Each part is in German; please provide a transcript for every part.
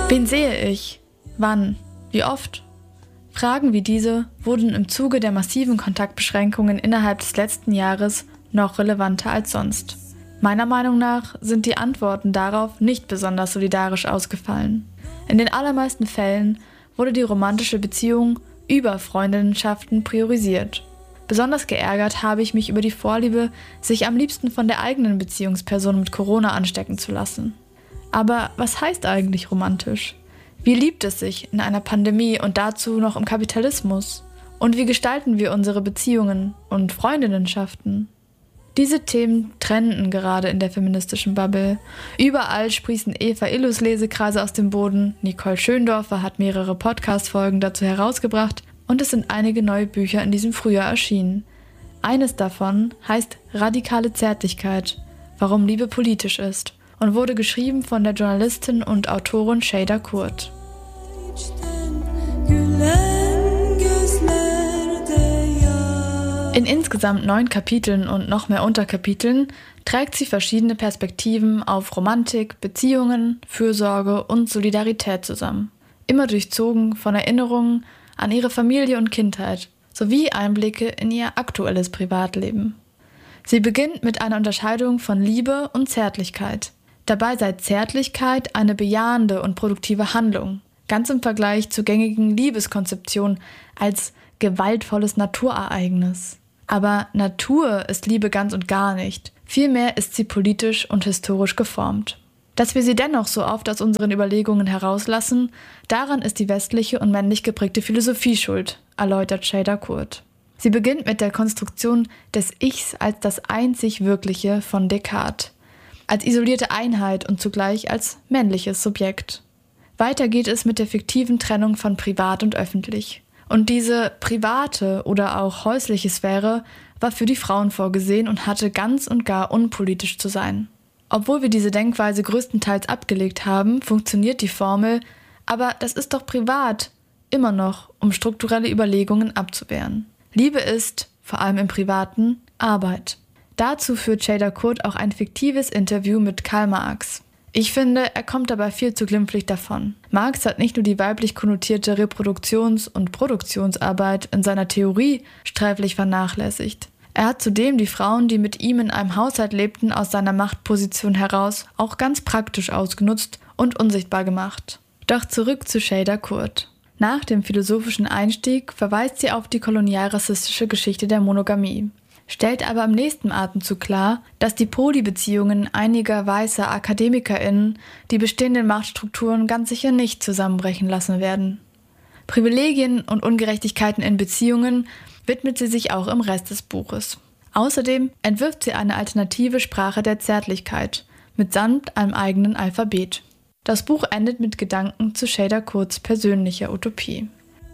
Wen sehe ich? Wann? Wie oft? Fragen wie diese wurden im Zuge der massiven Kontaktbeschränkungen innerhalb des letzten Jahres noch relevanter als sonst. Meiner Meinung nach sind die Antworten darauf nicht besonders solidarisch ausgefallen. In den allermeisten Fällen wurde die romantische Beziehung über Freundinnenschaften priorisiert. Besonders geärgert habe ich mich über die Vorliebe, sich am liebsten von der eigenen Beziehungsperson mit Corona anstecken zu lassen. Aber was heißt eigentlich romantisch? Wie liebt es sich in einer Pandemie und dazu noch im Kapitalismus? Und wie gestalten wir unsere Beziehungen und Freundinnenschaften? Diese Themen trenden gerade in der feministischen Bubble. Überall sprießen Eva Illus Lesekreise aus dem Boden, Nicole Schöndorfer hat mehrere Podcast-Folgen dazu herausgebracht und es sind einige neue Bücher in diesem Frühjahr erschienen. Eines davon heißt Radikale Zärtlichkeit, warum Liebe politisch ist und wurde geschrieben von der Journalistin und Autorin Şeyda Kurt. In insgesamt 9 Kapiteln und noch mehr Unterkapiteln trägt sie verschiedene Perspektiven auf Romantik, Beziehungen, Fürsorge und Solidarität zusammen. Immer durchzogen von Erinnerungen an ihre Familie und Kindheit, sowie Einblicke in ihr aktuelles Privatleben. Sie beginnt mit einer Unterscheidung von Liebe und Zärtlichkeit. Dabei sei Zärtlichkeit eine bejahende und produktive Handlung, ganz im Vergleich zur gängigen Liebeskonzeption als gewaltvolles Naturereignis. Aber Natur ist Liebe ganz und gar nicht. Vielmehr ist sie politisch und historisch geformt. Dass wir sie dennoch so oft aus unseren Überlegungen herauslassen, daran ist die westliche und männlich geprägte Philosophie schuld, erläutert Şeyda Kurt. Sie beginnt mit der Konstruktion des Ichs als das einzig Wirkliche von Descartes, als isolierte Einheit und zugleich als männliches Subjekt. Weiter geht es mit der fiktiven Trennung von privat und öffentlich. Und diese private oder auch häusliche Sphäre war für die Frauen vorgesehen und hatte ganz und gar unpolitisch zu sein. Obwohl wir diese Denkweise größtenteils abgelegt haben, funktioniert die Formel, aber das ist doch privat, immer noch, um strukturelle Überlegungen abzuwehren. Liebe ist, vor allem im Privaten, Arbeit. Dazu führt Şeyda Kurt auch ein fiktives Interview mit Karl Marx. Ich finde, er kommt dabei viel zu glimpflich davon. Marx hat nicht nur die weiblich konnotierte Reproduktions- und Produktionsarbeit in seiner Theorie sträflich vernachlässigt. Er hat zudem die Frauen, die mit ihm in einem Haushalt lebten, aus seiner Machtposition heraus auch ganz praktisch ausgenutzt und unsichtbar gemacht. Doch zurück zu Şeyda Kurt. Nach dem philosophischen Einstieg verweist sie auf die kolonialrassistische Geschichte der Monogamie, stellt aber im nächsten Atemzug klar, dass die Polybeziehungen einiger weißer AkademikerInnen die bestehenden Machtstrukturen ganz sicher nicht zusammenbrechen lassen werden. Privilegien und Ungerechtigkeiten in Beziehungen widmet sie sich auch im Rest des Buches. Außerdem entwirft sie eine alternative Sprache der Zärtlichkeit, mitsamt einem eigenen Alphabet. Das Buch endet mit Gedanken zu Şeyda Kurts persönlicher Utopie.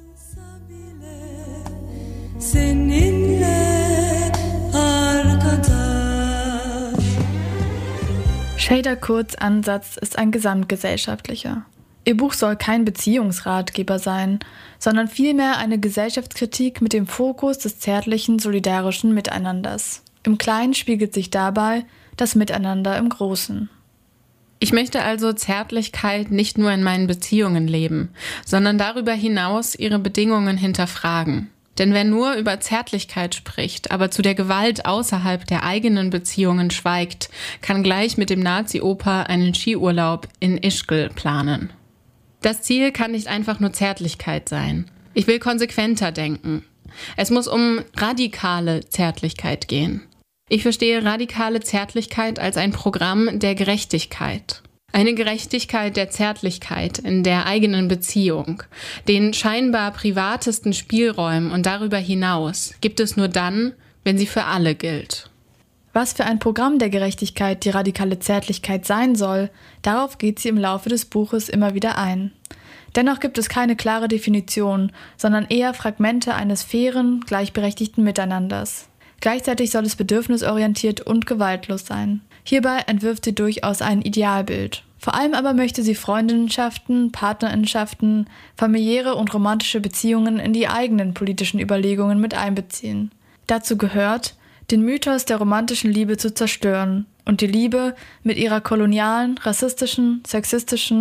Şeyda Kurts Ansatz ist ein gesamtgesellschaftlicher. Ihr Buch soll kein Beziehungsratgeber sein, sondern vielmehr eine Gesellschaftskritik mit dem Fokus des zärtlichen, solidarischen Miteinanders. Im Kleinen spiegelt sich dabei das Miteinander im Großen. Ich möchte also Zärtlichkeit nicht nur in meinen Beziehungen leben, sondern darüber hinaus ihre Bedingungen hinterfragen. Denn wer nur über Zärtlichkeit spricht, aber zu der Gewalt außerhalb der eigenen Beziehungen schweigt, kann gleich mit dem Nazi-Opa einen Skiurlaub in Ischgl planen. Das Ziel kann nicht einfach nur Zärtlichkeit sein. Ich will konsequenter denken. Es muss um radikale Zärtlichkeit gehen. Ich verstehe radikale Zärtlichkeit als ein Programm der Gerechtigkeit. Eine Gerechtigkeit der Zärtlichkeit in der eigenen Beziehung. Den scheinbar privatesten Spielräumen und darüber hinaus gibt es nur dann, wenn sie für alle gilt. Was für ein Programm der Gerechtigkeit die radikale Zärtlichkeit sein soll, darauf geht sie im Laufe des Buches immer wieder ein. Dennoch gibt es keine klare Definition, sondern eher Fragmente eines fairen, gleichberechtigten Miteinanders. Gleichzeitig soll es bedürfnisorientiert und gewaltlos sein. Hierbei entwirft sie durchaus ein Idealbild. Vor allem aber möchte sie Freundinnenschaften, Partnerinnenschaften, familiäre und romantische Beziehungen in die eigenen politischen Überlegungen mit einbeziehen. Dazu gehört, den Mythos der romantischen Liebe zu zerstören und die Liebe mit ihrer kolonialen, rassistischen, sexistischen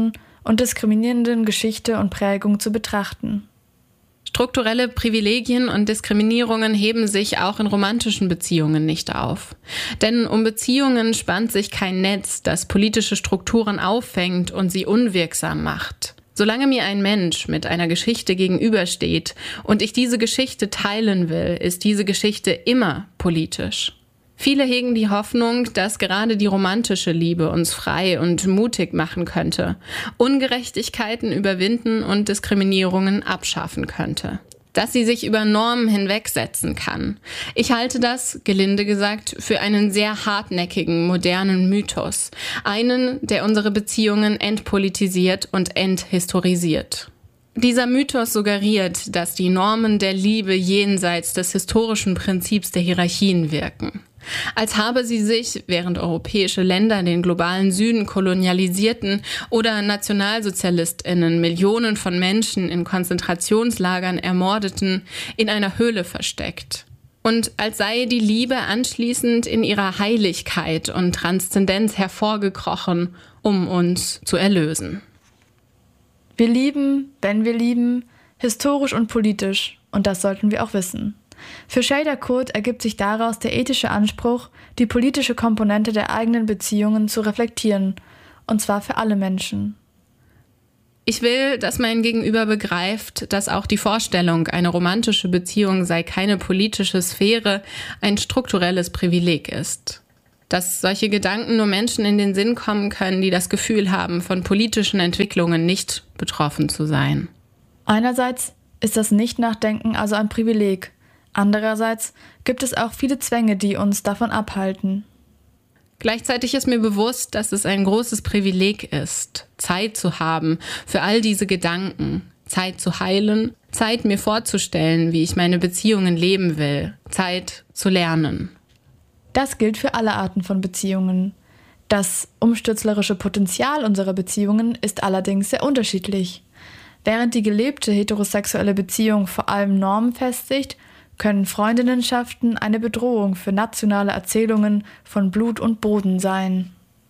und diskriminierenden Geschichte und Prägung zu betrachten. Strukturelle Privilegien und Diskriminierungen heben sich auch in romantischen Beziehungen nicht auf. Denn um Beziehungen spannt sich kein Netz, das politische Strukturen auffängt und sie unwirksam macht. Solange mir ein Mensch mit einer Geschichte gegenübersteht und ich diese Geschichte teilen will, ist diese Geschichte immer politisch. Viele hegen die Hoffnung, dass gerade die romantische Liebe uns frei und mutig machen könnte, Ungerechtigkeiten überwinden und Diskriminierungen abschaffen könnte. Dass sie sich über Normen hinwegsetzen kann. Ich halte das, gelinde gesagt, für einen sehr hartnäckigen, modernen Mythos. Einen, der unsere Beziehungen entpolitisiert und enthistorisiert. Dieser Mythos suggeriert, dass die Normen der Liebe jenseits des historischen Prinzips der Hierarchien wirken. Als habe sie sich, während europäische Länder den globalen Süden kolonialisierten oder NationalsozialistInnen Millionen von Menschen in Konzentrationslagern ermordeten, in einer Höhle versteckt. Und als sei die Liebe anschließend in ihrer Heiligkeit und Transzendenz hervorgekrochen, um uns zu erlösen. Wir lieben, wenn wir lieben, historisch und politisch, und das sollten wir auch wissen. Für Shader Kurt ergibt sich daraus der ethische Anspruch, die politische Komponente der eigenen Beziehungen zu reflektieren, und zwar für alle Menschen. Ich will, dass mein Gegenüber begreift, dass auch die Vorstellung, eine romantische Beziehung sei keine politische Sphäre, ein strukturelles Privileg ist. Dass solche Gedanken nur Menschen in den Sinn kommen können, die das Gefühl haben, von politischen Entwicklungen nicht betroffen zu sein. Einerseits ist das Nicht-Nachdenken also ein Privileg. Andererseits gibt es auch viele Zwänge, die uns davon abhalten. Gleichzeitig ist mir bewusst, dass es ein großes Privileg ist, Zeit zu haben für all diese Gedanken, Zeit zu heilen, Zeit mir vorzustellen, wie ich meine Beziehungen leben will, Zeit zu lernen. Das gilt für alle Arten von Beziehungen. Das umstürzlerische Potenzial unserer Beziehungen ist allerdings sehr unterschiedlich. Während die gelebte heterosexuelle Beziehung vor allem Normen festigt, können Freundinnenschaften eine Bedrohung für nationale Erzählungen von Blut und Boden sein.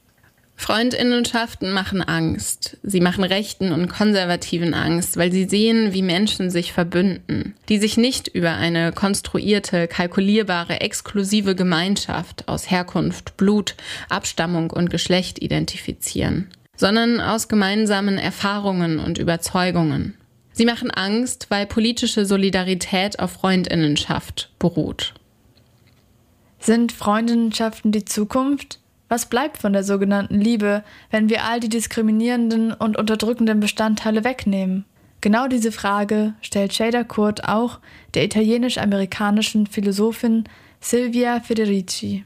Freundinnenschaften machen Angst. Sie machen Rechten und Konservativen Angst, weil sie sehen, wie Menschen sich verbünden, die sich nicht über eine konstruierte, kalkulierbare, exklusive Gemeinschaft aus Herkunft, Blut, Abstammung und Geschlecht identifizieren, sondern aus gemeinsamen Erfahrungen und Überzeugungen. Sie machen Angst, weil politische Solidarität auf Freundinnenschaft beruht. Sind Freundinnenschaften die Zukunft? Was bleibt von der sogenannten Liebe, wenn wir all die diskriminierenden und unterdrückenden Bestandteile wegnehmen? Genau diese Frage stellt Shader Kurt auch der italienisch-amerikanischen Philosophin Silvia Federici.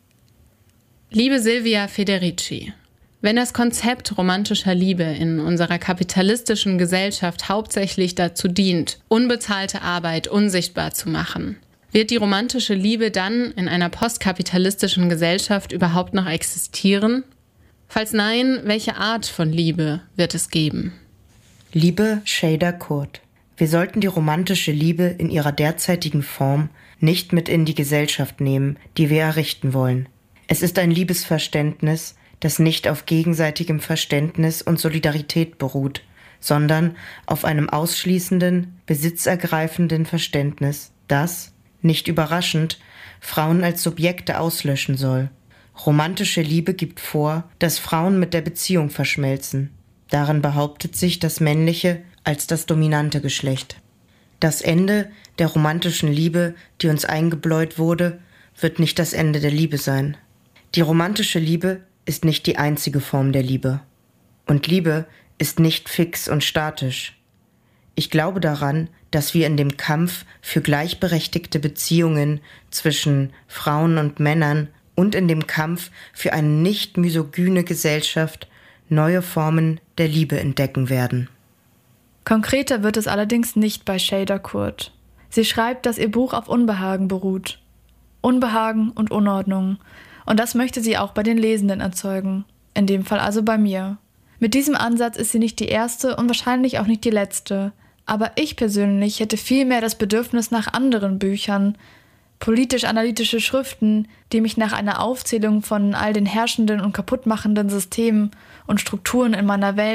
Liebe Silvia Federici, wenn das Konzept romantischer Liebe in unserer kapitalistischen Gesellschaft hauptsächlich dazu dient, unbezahlte Arbeit unsichtbar zu machen, wird die romantische Liebe dann in einer postkapitalistischen Gesellschaft überhaupt noch existieren? Falls nein, welche Art von Liebe wird es geben? Liebe Shader Kurt, wir sollten die romantische Liebe in ihrer derzeitigen Form nicht mit in die Gesellschaft nehmen, die wir errichten wollen. Es ist ein Liebesverständnis, das nicht auf gegenseitigem Verständnis und Solidarität beruht, sondern auf einem ausschließenden, besitzergreifenden Verständnis, das, nicht überraschend, Frauen als Subjekte auslöschen soll. Romantische Liebe gibt vor, dass Frauen mit der Beziehung verschmelzen. Darin behauptet sich das männliche als das dominante Geschlecht. Das Ende der romantischen Liebe, die uns eingebläut wurde, wird nicht das Ende der Liebe sein. Die romantische Liebe ist nicht die einzige Form der Liebe. Und Liebe ist nicht fix und statisch. Ich glaube daran, dass wir in dem Kampf für gleichberechtigte Beziehungen zwischen Frauen und Männern und in dem Kampf für eine nicht misogyne Gesellschaft neue Formen der Liebe entdecken werden. Konkreter wird es allerdings nicht bei Shader Kurt. Sie schreibt, dass ihr Buch auf Unbehagen beruht. Unbehagen und Unordnung. Und das möchte sie auch bei den Lesenden erzeugen. In dem Fall also bei mir. Mit diesem Ansatz ist sie nicht die erste und wahrscheinlich auch nicht die letzte. Aber ich persönlich hätte vielmehr das Bedürfnis nach anderen Büchern, politisch-analytische Schriften, die mich nach einer Aufzählung von all den herrschenden und kaputtmachenden Systemen und Strukturen in meiner Welt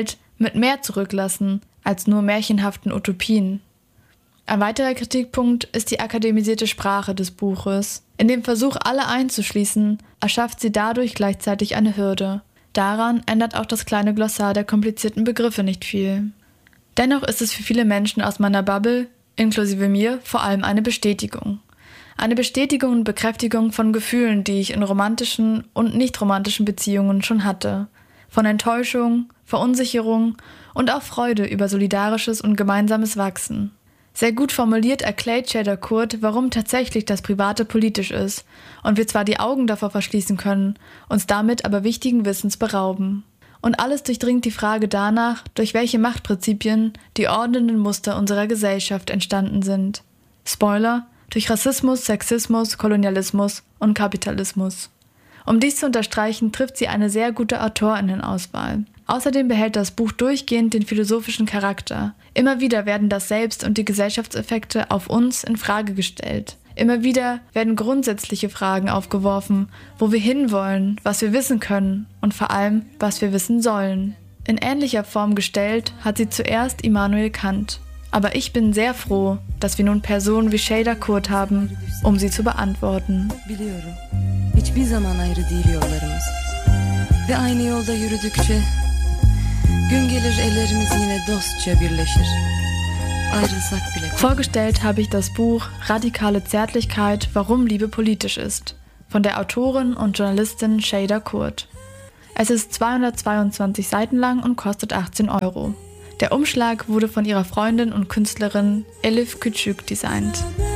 mit mehr zurücklassen als nur märchenhaften Utopien. Ein weiterer Kritikpunkt ist die akademisierte Sprache des Buches. In dem Versuch, alle einzuschließen, erschafft sie dadurch gleichzeitig eine Hürde. Daran ändert auch das kleine Glossar der komplizierten Begriffe nicht viel. Dennoch ist es für viele Menschen aus meiner Bubble, inklusive mir, vor allem eine Bestätigung. Eine Bestätigung und Bekräftigung von Gefühlen, die ich in romantischen und nicht romantischen Beziehungen schon hatte. Von Enttäuschung, Verunsicherung und auch Freude über solidarisches und gemeinsames Wachsen. Sehr gut formuliert erklärt Shader Kurt, warum tatsächlich das Private politisch ist und wir zwar die Augen davor verschließen können, uns damit aber wichtigen Wissens berauben. Und alles durchdringt die Frage danach, durch welche Machtprinzipien die ordnenden Muster unserer Gesellschaft entstanden sind. Spoiler: durch Rassismus, Sexismus, Kolonialismus und Kapitalismus. Um dies zu unterstreichen, trifft sie eine sehr gute AutorInnenauswahl. Außerdem behält das Buch durchgehend den philosophischen Charakter. Immer wieder werden das Selbst und die Gesellschaftseffekte auf uns in Frage gestellt. Immer wieder werden grundsätzliche Fragen aufgeworfen, wo wir hinwollen, was wir wissen können und vor allem, was wir wissen sollen. In ähnlicher Form gestellt hat sie zuerst Immanuel Kant. Aber ich bin sehr froh, dass wir nun Personen wie Shader Kurt haben, um sie zu beantworten. Hiçbir zaman ayrı değil yollarımız. Ve aynı yolda yürüdükçe gün gelir ellerimiz yine dostça birleşir. Ayrılsak bile. Vorgestellt habe ich das Buch Radikale Zärtlichkeit, warum Liebe politisch ist, von der Autorin und Journalistin Shader Kurt. Es ist 222 Seiten lang und kostet 18 €. Der Umschlag wurde von ihrer Freundin und Künstlerin Elif Küçük designt.